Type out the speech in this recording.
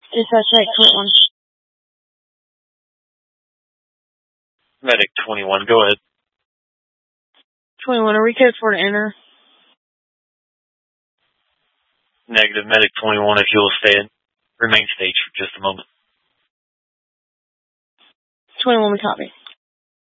Dispatch check 21. Medic 21, go ahead. 21, are we code for to enter? Negative, Medic 21, if you'll remain staged for just a moment. 21, we copy.